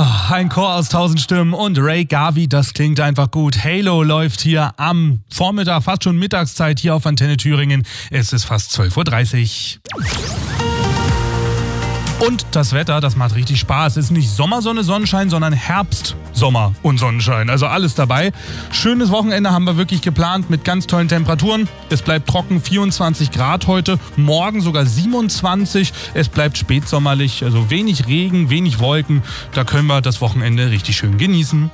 Ein Chor aus 1000 Stimmen und Ray Garvey, das klingt einfach gut. Halo läuft hier am Vormittag, fast schon Mittagszeit hier auf Antenne Thüringen. Es ist fast 12.30 Uhr. Und das Wetter, das macht richtig Spaß. Es ist nicht Sommersonne, Sonnenschein, sondern Herbst, Sommer und Sonnenschein. Also alles dabei. Schönes Wochenende haben wir wirklich geplant mit ganz tollen Temperaturen. Es bleibt trocken, 24 Grad heute, morgen sogar 27. Es bleibt spätsommerlich, also wenig Regen, wenig Wolken. Da können wir das Wochenende richtig schön genießen.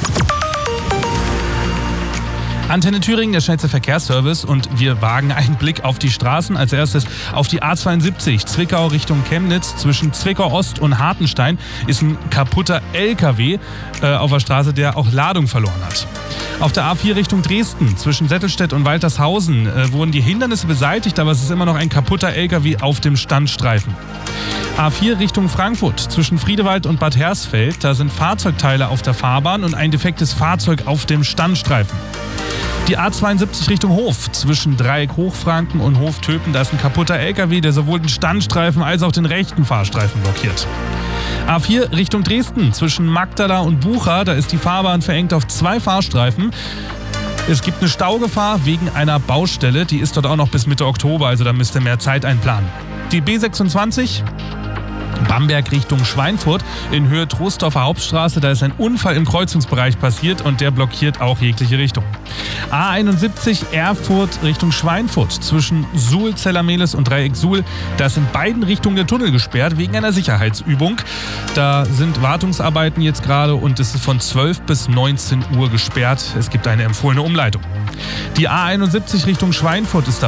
Antenne Thüringen, der schnellste Verkehrsservice, und wir wagen einen Blick auf die Straßen. Als erstes auf die A72 Zwickau Richtung Chemnitz. Zwischen Zwickau Ost und Hartenstein ist ein kaputter LKW auf der Straße, der auch Ladung verloren hat. Auf der A4 Richtung Dresden zwischen Settelstedt und Waltershausen wurden die Hindernisse beseitigt, aber es ist immer noch ein kaputter LKW auf dem Standstreifen. A4 Richtung Frankfurt zwischen Friedewald und Bad Hersfeld, da sind Fahrzeugteile auf der Fahrbahn und ein defektes Fahrzeug auf dem Standstreifen. Die A72 Richtung Hof zwischen Dreieck Hochfranken und Hof Töpen, da ist ein kaputter LKW, der sowohl den Standstreifen als auch den rechten Fahrstreifen blockiert. A4 Richtung Dresden zwischen Magdala und Bucha, da ist die Fahrbahn verengt auf 2 Fahrstreifen. Es gibt eine Staugefahr wegen einer Baustelle, die ist dort auch noch bis Mitte Oktober, also da müsst ihr mehr Zeit einplanen. Die B26 Bamberg Richtung Schweinfurt in Höhe Troisdorfer Hauptstraße, da ist ein Unfall im Kreuzungsbereich passiert und der blockiert auch jegliche Richtung. A71 Erfurt Richtung Schweinfurt zwischen Suhl, Zellermehlis und Dreieck Suhl, da ist in beiden Richtungen der Tunnel gesperrt wegen einer Sicherheitsübung. Da sind Wartungsarbeiten jetzt gerade und es ist von 12 bis 19 Uhr gesperrt. Es gibt eine empfohlene Umleitung. Die A71 Richtung Schweinfurt ist